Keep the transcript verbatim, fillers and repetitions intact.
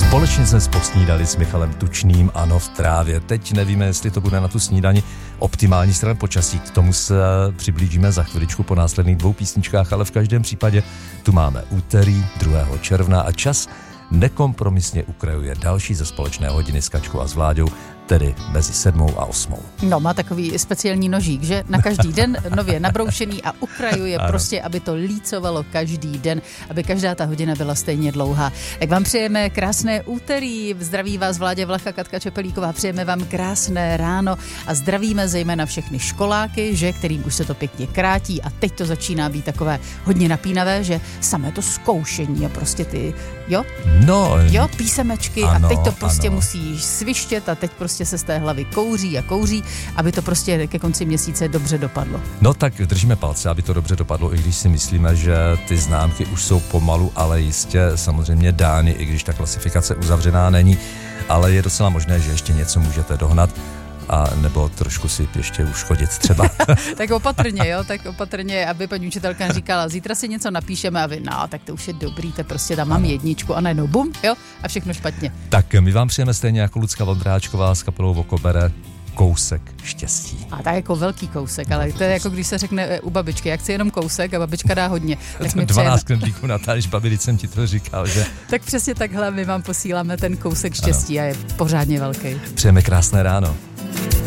Společně jsme posnídali s Michalem Tučným, ano, v trávě. Teď nevíme, jestli to bude na tu snídani optimální stran počasí. K tomu se přiblížíme za chviličku po následných dvou písničkách, ale v každém případě tu máme úterý druhého června a čas nekompromisně ukrajuje další ze společné hodiny s Kačkou a s Vláďou, tedy mezi sedmou a osmou. No, má takový speciální nožík, že na každý den nově nabroušený a ukrajuje prostě, aby to lícovalo každý den, aby každá ta hodina byla stejně dlouhá. Tak vám přejeme krásné úterý, zdraví vás Vláďa Vlacha, Katka Čepelíková, přejeme vám krásné ráno a zdravíme zejména všechny školáky, že kterým už se to pěkně krátí a teď to začíná být takové hodně napínavé, že samé to zkoušení a prostě ty, jo? No, jo, písemečky ano, a teď to prostě ano. musíš svištět a teď prostě se z té hlavy kouří a kouří, aby to prostě ke konci měsíce dobře dopadlo. No tak držíme palce, aby to dobře dopadlo, i když si myslíme, že ty známky už jsou pomalu, ale jistě samozřejmě dány, i když ta klasifikace uzavřená není, ale je docela možné, že ještě něco můžete dohnat. A nebo trošku si ještě uškodit třeba. Tak opatrně, jo, tak opatrně, aby paní učitelka říkala, zítra si něco napíšeme a vy, no, tak to už je dobrý, to prostě tam mám jedničku a najednou bum, jo, a všechno špatně. Tak my vám přejeme stejně jako Lucka Vondráčková s kapelou Vokobere kousek štěstí. A tak jako velký kousek, ale to je jako když se řekne u babičky, jak chci jenom kousek a babička dá hodně. Tak mi dvanáct knedlíků Natáliš babi, jsem ti to říkal, že? Tak přesně takhle my vám posíláme ten kousek štěstí a je pořádně velký. Přejeme krásné ráno.